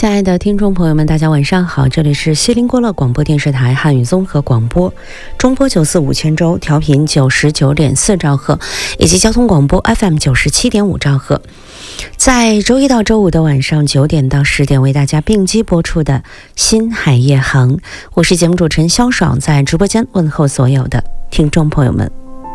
亲爱的听众朋友们，大家晚上好，这里是锡林郭勒广播电视台汉语综合广播，中波945千州，调频99.4兆赫，以及交通广播 FM 97.5兆赫。在周一到周五的晚上9点到10点为大家并机播出的新海夜航，我是节目主持人肖爽，在直播间问候所有的听众朋友们。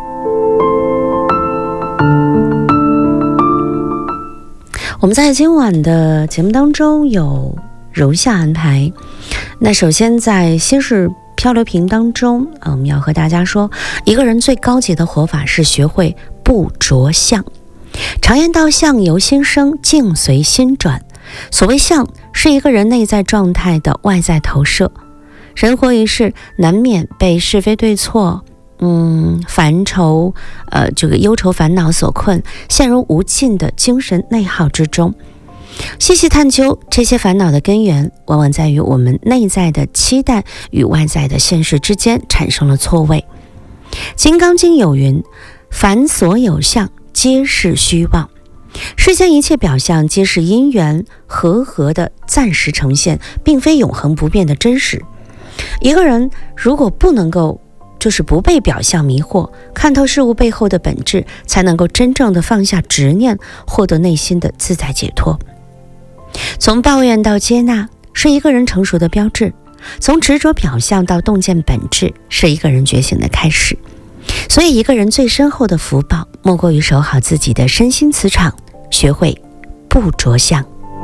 我们在今晚的节目当中有如下安排。那首先在心事漂流瓶当中，我们要和大家说，一个人最高级的活法是学会不着相。常言道，相由心生，境随心转。所谓相，是一个人内在状态的外在投射。人活于世，难免被是非对错烦愁忧愁烦恼所困，陷入无尽的精神内耗之中。细细探究这些烦恼的根源，往往在于我们内在的期待与外在的现实之间产生了错位。金刚经有云：凡所有相，皆是虚妄。世间一切表象皆是因缘和的暂时呈现，并非永恒不变的真实。一个人如果不能够不被表象迷惑，看透事物背后的本质，才能够真正的放下执念，获得内心的自在解脱。从抱怨到接纳，是一个人成熟的标志；从执着表象到洞见本质，是一个人觉醒的开始。所以一个人最深厚的福报，莫过于守好自己的身心磁场，学会不着相。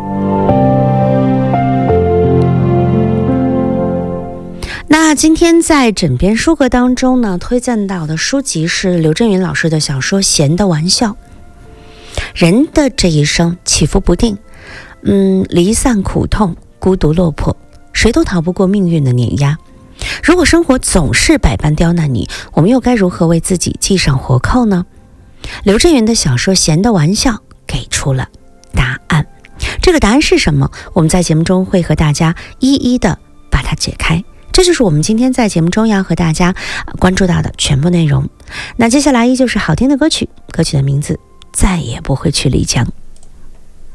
那今天在枕边书阁当中呢，推荐到的书籍是刘震云老师的小说《闲的玩笑》。人的这一生起伏不定，离散苦痛，孤独落魄，谁都逃不过命运的碾压。如果生活总是百般刁难你，我们又该如何为自己系上活扣呢？刘震云的小说《闲的玩笑》给出了答案。这个答案是什么？我们在节目中会和大家一一的把它解开。这就是我们今天在节目中要和大家关注到的全部内容。那接下来依旧是好听的歌曲，歌曲的名字再也不会去丽江。